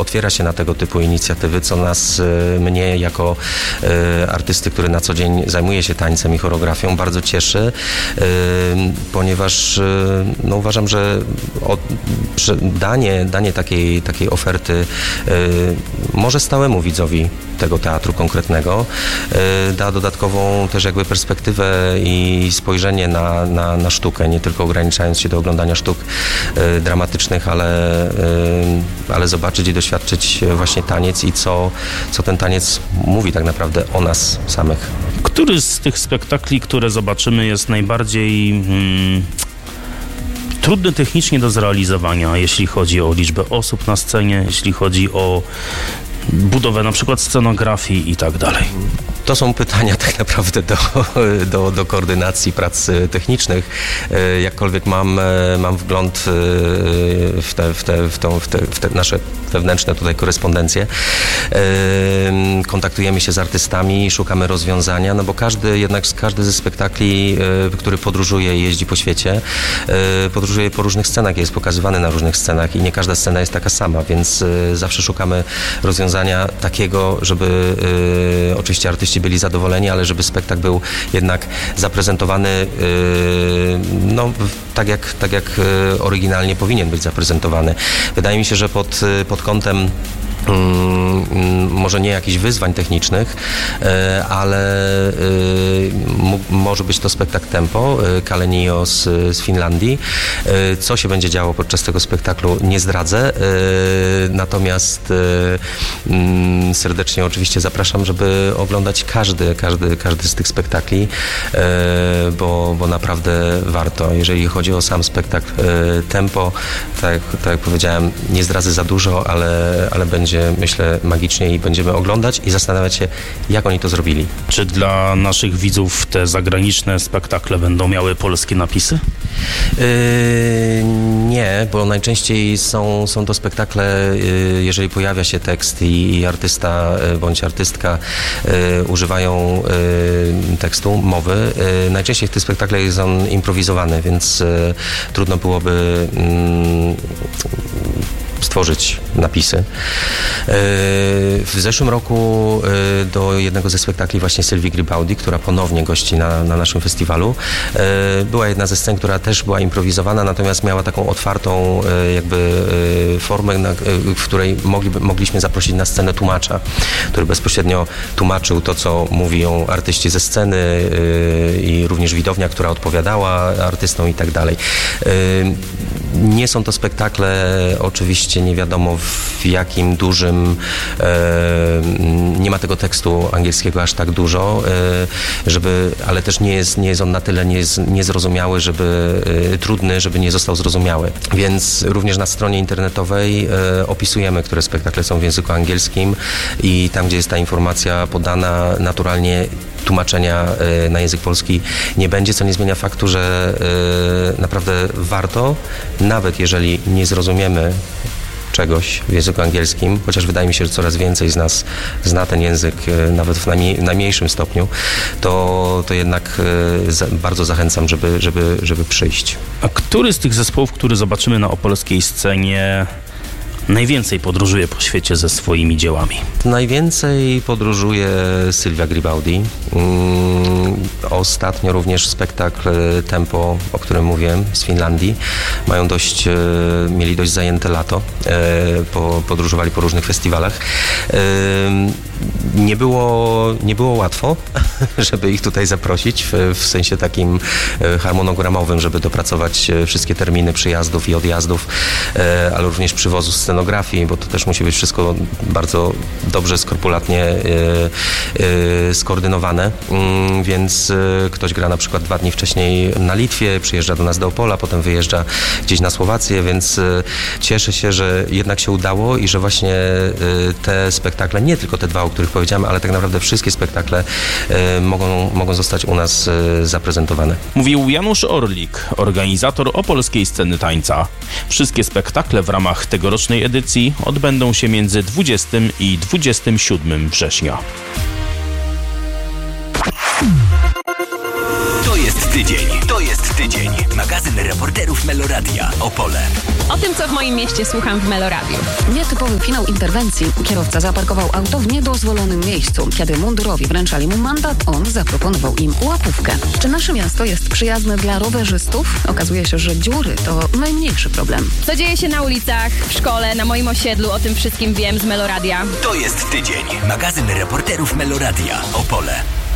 otwiera się na tego typu inicjatywy, co mnie jako artysty, który na co dzień zajmuje się tańcem i choreografią, bardzo cieszy, ponieważ uważam, że danie takiej oferty może stałemu widzowi tego teatru konkretnego da dodatkową też jakby perspektywę i spojrzenie na sztukę, nie tylko ograniczając się do oglądania sztuk dramatycznych, ale zobaczyć i doświadczyć właśnie taniec i co ten taniec mówi tak naprawdę o nas samych. Który z tych spektakli, które zobaczymy, jest najbardziej trudny technicznie do zrealizowania, jeśli chodzi o liczbę osób na scenie, jeśli chodzi o budowę na przykład scenografii i tak dalej? To są pytania tak naprawdę do koordynacji prac technicznych. Jakkolwiek mam wgląd w te nasze wewnętrzne tutaj korespondencje. Kontaktujemy się z artystami, szukamy rozwiązania, no bo każdy ze spektakli, który podróżuje i jeździ po świecie, podróżuje po różnych scenach, jest pokazywany na różnych scenach i nie każda scena jest taka sama, więc zawsze szukamy rozwiązania takiego, żeby oczywiście artyści byli zadowoleni, ale żeby spektakl był jednak zaprezentowany tak jak oryginalnie powinien być zaprezentowany. Wydaje mi się, że pod kątem może nie jakichś wyzwań technicznych, ale może być to spektakl Tempo, Kalenio z Finlandii. Co się będzie działo podczas tego spektaklu, nie zdradzę, natomiast serdecznie oczywiście zapraszam, żeby oglądać każdy z tych spektakli, bo naprawdę warto. Jeżeli chodzi o sam spektakl Tempo, tak jak powiedziałem, nie zdradzę za dużo, ale będzie, myślę, magicznie i będziemy oglądać i zastanawiać się, jak oni to zrobili. Czy dla naszych widzów te zagraniczne spektakle będą miały polskie napisy? Nie, bo najczęściej są to spektakle, jeżeli pojawia się tekst i artysta bądź artystka używają tekstu, mowy. Najczęściej w tych spektaklach jest on improwizowany, więc trudno byłoby stworzyć napisy. W zeszłym roku do jednego ze spektakli właśnie Sylwii Gribaldi, która ponownie gości na naszym festiwalu, była jedna ze scen, która też była improwizowana, natomiast miała taką otwartą jakby formę, w której mogliśmy zaprosić na scenę tłumacza, który bezpośrednio tłumaczył to, co mówią artyści ze sceny i również widownia, która odpowiadała artystom i tak dalej. Nie są to spektakle oczywiście nie wiadomo w jakim dużym, nie ma tego tekstu angielskiego aż tak dużo, ale też nie jest on na tyle niezrozumiały, trudny, żeby nie został zrozumiały. Więc również na stronie internetowej opisujemy, które spektakle są w języku angielskim i tam, gdzie jest ta informacja podana, naturalnie tłumaczenia na język polski nie będzie, co nie zmienia faktu, że naprawdę warto, nawet jeżeli nie zrozumiemy czegoś w języku angielskim, chociaż wydaje mi się, że coraz więcej z nas zna ten język, nawet w najmniejszym stopniu, to jednak bardzo zachęcam, żeby przyjść. A który z tych zespołów, który zobaczymy na opolskiej scenie, najwięcej podróżuje po świecie ze swoimi dziełami? Najwięcej podróżuje Sylwia Gribaldi. Ostatnio również spektakl Tempo, o którym mówiłem, z Finlandii. Mieli dość zajęte lato. Podróżowali po różnych festiwalach. Nie było łatwo, żeby ich tutaj zaprosić w sensie takim harmonogramowym, żeby dopracować wszystkie terminy przyjazdów i odjazdów, ale również przywozu scenografii, bo to też musi być wszystko bardzo dobrze, skrupulatnie skoordynowane, więc ktoś gra na przykład 2 dni wcześniej na Litwie, przyjeżdża do nas do Opola, potem wyjeżdża gdzieś na Słowację, więc cieszę się, że jednak się udało i że właśnie te spektakle, nie tylko te 2, o których powiedziałem, ale tak naprawdę wszystkie spektakle mogą zostać u nas zaprezentowane. Mówił Janusz Orlik, organizator opolskiej sceny tańca. Wszystkie spektakle w ramach tegorocznej edycji odbędą się między 20 i 27 września. To jest tydzień. tydzień. Magazyn reporterów Meloradia Opole. O tym, co w moim mieście słucham w Meloradiu. Nietypowy finał interwencji. Kierowca zaparkował auto w niedozwolonym miejscu. Kiedy mundurowi wręczali mu mandat, on zaproponował im łapówkę. Czy nasze miasto jest przyjazne dla rowerzystów? Okazuje się, że dziury to najmniejszy problem. Co dzieje się na ulicach, w szkole, na moim osiedlu, o tym wszystkim wiem z Meloradia. To jest tydzień. Magazyn reporterów Meloradia Opole.